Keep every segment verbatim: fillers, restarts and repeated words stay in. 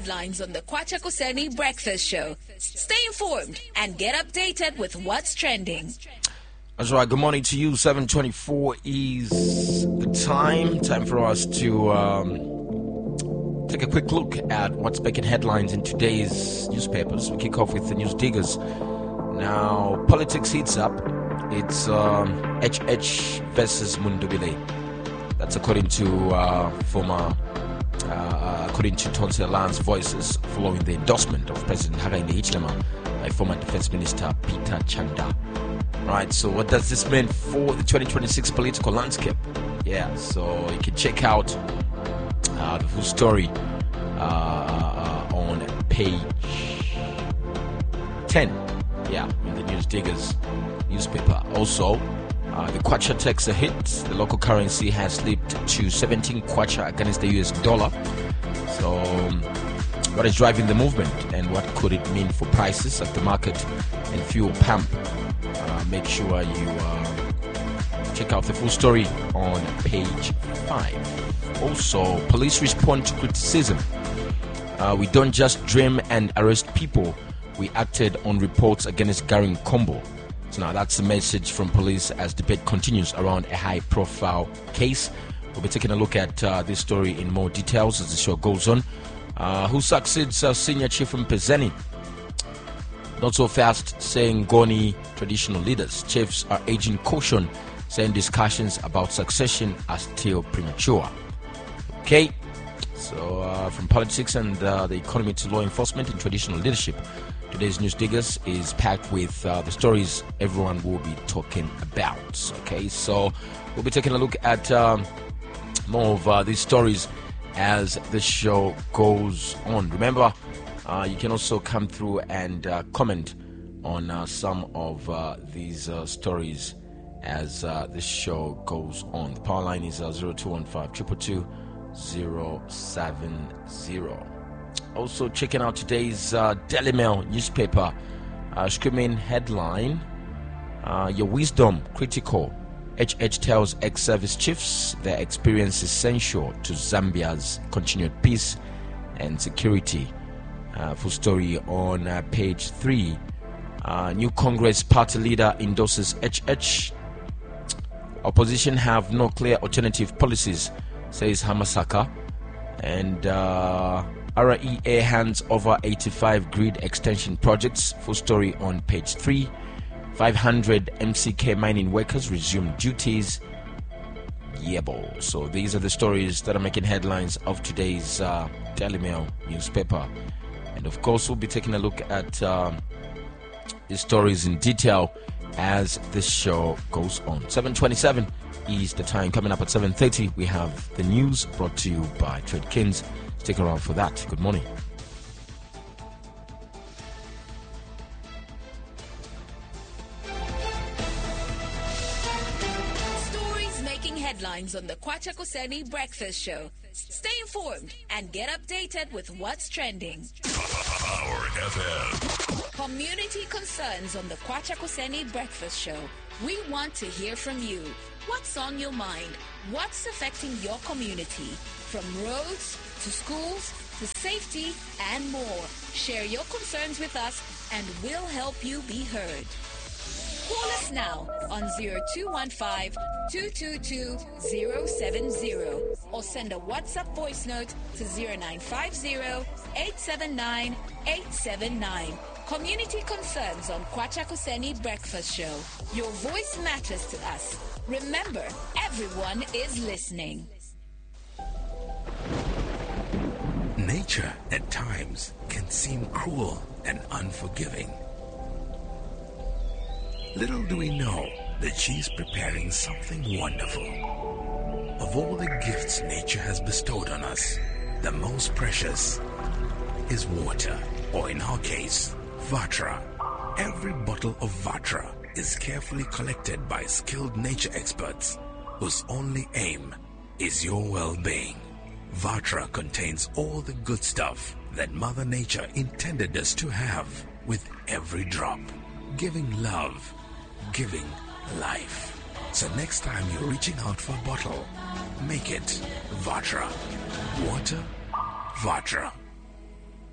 headlines on the Kwacha Kuseni Breakfast Show. Stay informed and get updated with what's trending. That's right. Good morning to you. seven twenty-four is the time. Time for us to um, take a quick look at what's making headlines in today's newspapers. We kick off with the News Diggers. Now, politics heats up. It's um, H H versus Mundubile. That's according to uh, former, uh, according to Tonse Alliance Voices, following the endorsement of President Hakainde Hichilema by former Defense Minister Peter Chanda. Right, so what does this mean for the twenty twenty-six political landscape? Yeah, so you can check out uh, the full story uh, on page ten. Yeah, in the News Diggers newspaper. Also, uh, the Kwacha takes a hit. The local currency has slipped to seventeen Kwacha against the U S dollar. So, um, what is driving the movement, and what could it mean for prices at the market and fuel pump? Uh, make sure you uh, check out the full story on page five. Also, police respond to criticism. Uh, we don't just dream and arrest people. We acted on reports against Gary Nkombo. So now that's the message from police as debate continues around a high-profile case. We'll be taking a look at uh, this story in more details as the show goes on. Uh, who succeeds uh, Senior Chief Mpezeni? Not so fast, saying Goni traditional leaders. Chiefs are urging caution, saying discussions about succession are still premature. Okay, so uh, from politics and uh, the economy to law enforcement and traditional leadership, today's News Diggers is packed with uh, the stories everyone will be talking about. Okay, so we'll be taking a look at um, more of uh, these stories as the show goes on. Remember, Uh, you can also come through and uh, comment on uh, some of uh, these uh, stories as uh, the show goes on. The power line is uh, zero two one five, two two two, zero seven zero. Also checking out today's uh, Daily Mail newspaper. Uh, screaming headline, uh, Your Wisdom Critical. H H tells ex-service chiefs their experience is essential to Zambia's continued peace and security. Uh, full story on uh, page three. Uh, new Congress party leader endorses H H. Opposition have no clear alternative policies, says Hamasaka. And uh, R E A hands over eighty-five grid extension projects. Full story on page three. five hundred M C K mining workers resume duties. Yebo. So these are the stories that are making headlines of today's uh, Daily Mail newspaper. And of course, we'll be taking a look at um, these stories in detail as this show goes on. seven twenty-seven is the time. Coming up at seven thirty, we have the news brought to you by Trade Kings. Stick around for that. Good morning. Stories making headlines on the Kwacha Kuseni Breakfast Show. Stay informed and get updated with what's trending. Power F M. Community concerns on the Kwacha Kuseni Breakfast Show. We want to hear from you. What's on your mind? What's affecting your community? From roads to schools to safety and more. Share your concerns with us and we'll help you be heard. Call us now on zero two one five, two two two, zero seven zero or send a WhatsApp voice note to zero nine five zero, eight seven nine, eight seven nine. Community concerns on Kwacha Kuseni Breakfast Show. Your voice matters to us. Remember, everyone is listening. Nature at times can seem cruel and unforgiving. Little do we know that she's preparing something wonderful. Of all the gifts nature has bestowed on us, the most precious is water, or in our case, Vatra. Every bottle of Vatra is carefully collected by skilled nature experts whose only aim is your well-being. Vatra contains all the good stuff that Mother Nature intended us to have with every drop, giving love, giving life. So next time you're reaching out for a bottle, make it Vatra. Water, Vatra.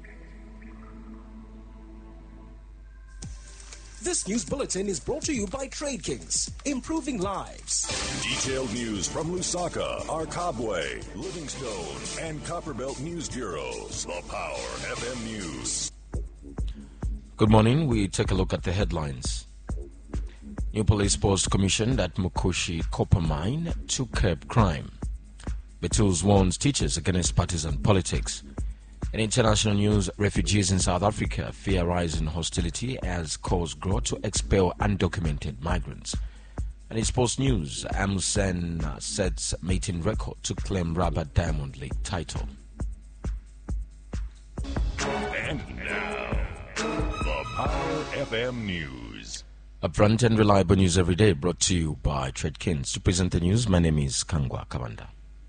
This news bulletin is brought to you by Trade Kings, improving lives. Detailed news from Lusaka, Arkabwe, Livingstone, and Copperbelt News Bureaus. The Power F M News. Good morning. We take a look at the headlines. New police post commissioned at Mukushi copper mine to curb crime. Betuls warns teachers against partisan politics. In international news, refugees in South Africa fear rising hostility as calls grow to expel undocumented migrants. And in sports news, Amundsen sets mating record to claim Rabat Diamond League title. And now, the Power F M News. Upfront and reliable news every day, brought to you by Trade Kings. To present the news, my name is Kangwa Kabanda.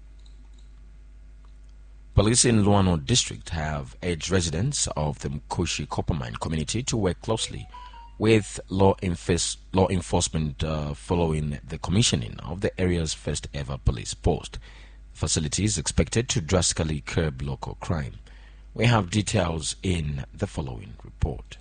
Police in Luano district have urged residents of the Mkushi copper mine community to work closely with law, enf- law enforcement uh, following the commissioning of the area's first ever police post. The facility is expected to drastically curb local crime. We have details in the following report.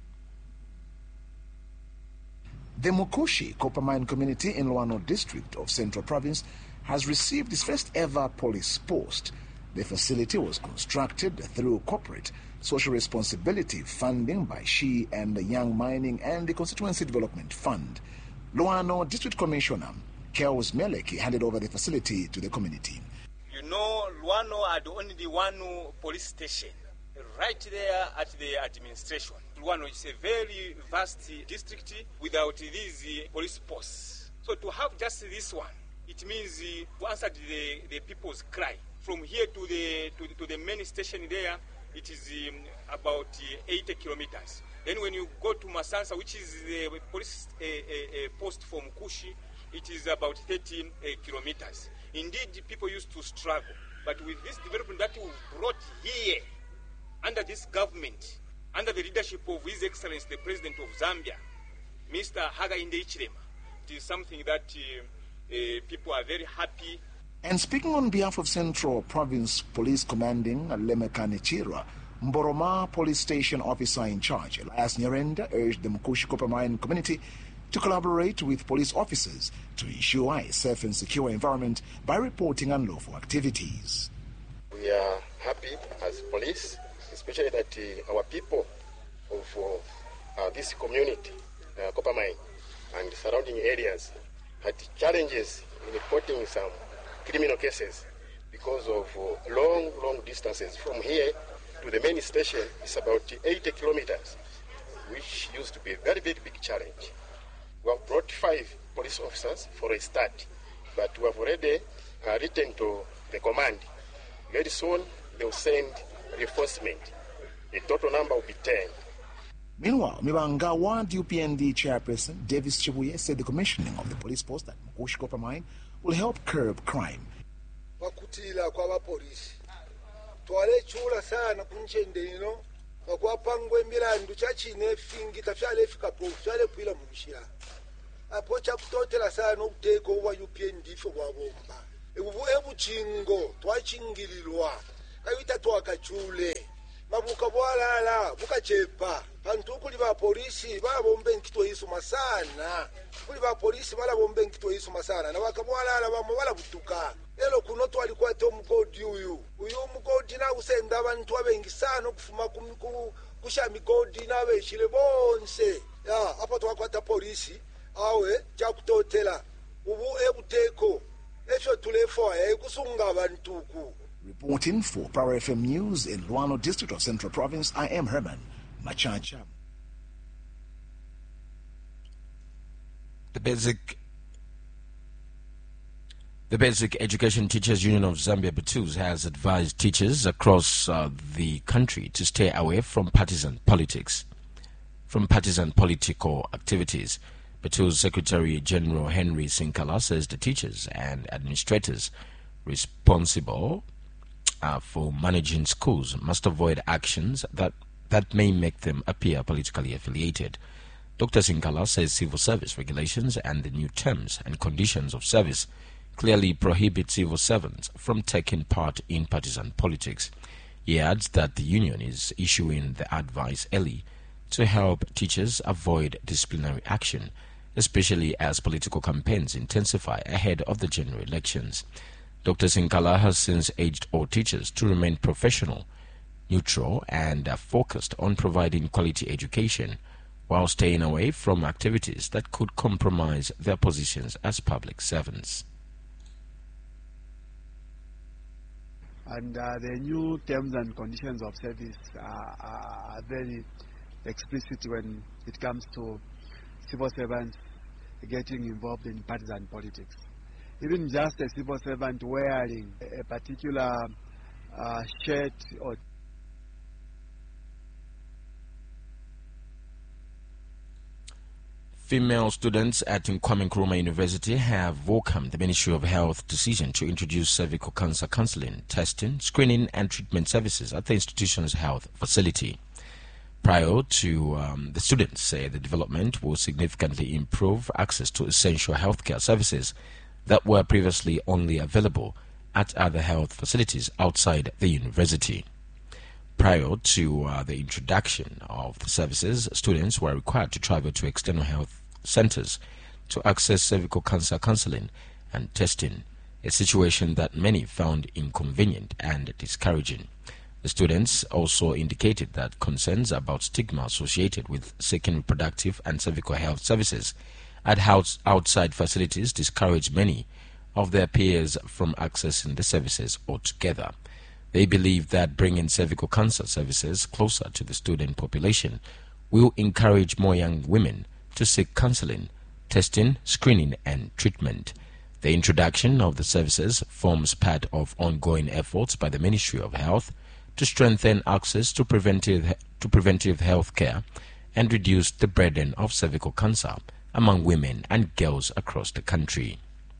The Mukushi copper mine community in Luano district of Central Province has received its first ever police post. The facility was constructed through corporate social responsibility funding by She and the Young Mining and the Constituency Development Fund. Luano District Commissioner Kels Meleki handed over the facility to the community. You know, Luano had only one police station right there at the administration. Luano is a very vast district without these police posts. So to have just this one, it means to answer the, the people's cry. From here to the to the, to the main station there, it is um, about uh, eighty kilometers. Then when you go to Masansa, which is the police uh, uh, post from Kushi, it is about thirteen uh, kilometers. Indeed, people used to struggle. But with this development that we've brought here, under this government, under the leadership of His Excellency, the President of Zambia, Mister Hakainde Hichilema, it is something that uh, uh, people are very happy. And speaking on behalf of Central Province Police Commanding Lemekane Chira, Mboroma Police Station Officer in Charge Elias Nyarenda urged the Mkushi copper mine community to collaborate with police officers to ensure a safe and secure environment by reporting unlawful activities. We are happy as police, especially that uh, our people of uh, uh, this community, uh, copper mine, and surrounding areas had challenges in reporting some criminal cases because of uh, long, long distances. From here to the main station is about eighty kilometers, which used to be a very, very big challenge. We have brought five police officers for a start, but we have already uh, written to the command. Very soon they will send reinforcement. The total number will be ten. Meanwhile, Mibanga Ward U P N D chairperson Davis Chibuye said the commissioning of the police post at Mkushi copper mine will help curb crime. Wakutila kwa wapolisi twale chula sana kunchende ino wakwapangwe milandu chachine fingi tafyale fika po fyale pwila mumshira apo chakutotela sana ukuteko wa U P N D fo wabomba ebu ebu chingo twachingililwa kayita twakachule mabuka bwalala bukachepa pantu kuli ba polisi balabombe nkitwa isu masana kuli ba polisi balabombe nkitwa isu masana na wakabwalala bamo balabutuka lelo kuno twalikuwa to mugodi uyu uyu mugodi na usenda abantu abengi sana kufuma ku kusha migodi na beshile bonse ya hapo twakwata polisi awe chakutotela ubu ebuteko efyo tulefo ekusunga abantuku. Reporting for Power F M News in Luano District of Central Province, I am Herman Machacha. The basic The Basic Education Teachers Union of Zambia, Betus, has advised teachers across uh, the country to stay away from partisan politics, from partisan political activities. Betus Secretary General Henry Sinkala says the teachers and administrators responsible uh, for managing schools must avoid actions that, that may make them appear politically affiliated. Doctor Sinkala says civil service regulations and the new terms and conditions of service clearly prohibit civil servants from taking part in partisan politics. He adds that the union is issuing the advice early to help teachers avoid disciplinary action, especially as political campaigns intensify ahead of the general elections. Doctor Sinkala has since urged all teachers to remain professional, neutral, and uh, focused on providing quality education while staying away from activities that could compromise their positions as public servants. And uh, the new terms and conditions of service are, are very explicit when it comes to civil servants getting involved in partisan politics. Even just a civil servant wearing a particular uh, shirt or Female students at Kwame Nkrumah University have welcomed the Ministry of Health decision to introduce cervical cancer counseling, testing, screening and treatment services at the institution's health facility. Prior to um, the students say the development will significantly improve access to essential healthcare services that were previously only available at other health facilities outside the university. Prior to uh, the introduction of the services, students were required to travel to external health centers to access cervical cancer counseling and testing, a situation that many found inconvenient and discouraging. The students also indicated that concerns about stigma associated with seeking reproductive and cervical health services at house outside facilities discourage many of their peers from accessing the services altogether. They believe that bringing cervical cancer services closer to the student population will encourage more young women to seek counseling, testing, screening and treatment. The introduction of the services forms part of ongoing efforts by the Ministry of Health to strengthen access to preventive, to preventive health care and reduce the burden of cervical cancer among women and girls across the country.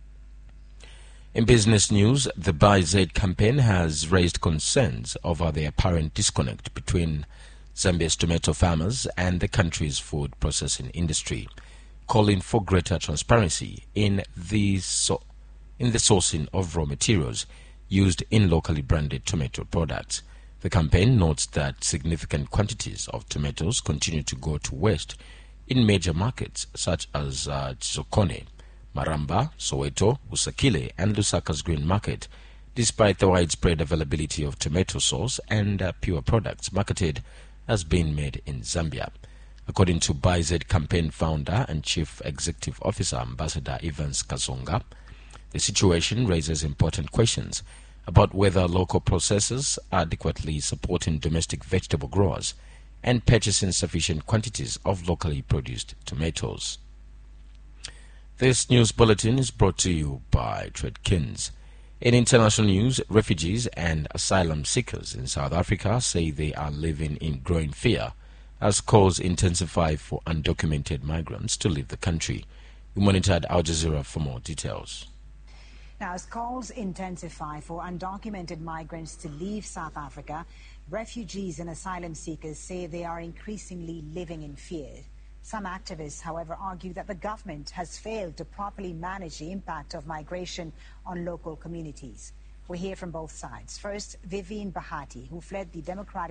In business news, the Buy Z campaign has raised concerns over the apparent disconnect between Zambia's tomato farmers and the country's food processing industry, calling for greater transparency in the, so in the sourcing of raw materials used in locally branded tomato products. The campaign notes that significant quantities of tomatoes continue to go to waste in major markets such as uh, Tsokone, Maramba, Soweto, Usakile and Lusaka's Green Market, despite the widespread availability of tomato sauce and uh, pure products marketed as being made in Zambia. According to Buy Z campaign founder and Chief Executive Officer Ambassador Evans Kazonga, the situation raises important questions about whether local processors are adequately supporting domestic vegetable growers and purchasing sufficient quantities of locally produced tomatoes. This news bulletin is brought to you by Tradekins. In international news, refugees and asylum seekers in South Africa say they are living in growing fear as calls intensify for undocumented migrants to leave the country. We monitored Al Jazeera for more details. Now, as calls intensify for undocumented migrants to leave South Africa, refugees and asylum seekers say they are increasingly living in fear. Some activists, however, argue that the government has failed to properly manage the impact of migration on local communities. We hear from both sides. First, Vivian Bahati, who fled the Democratic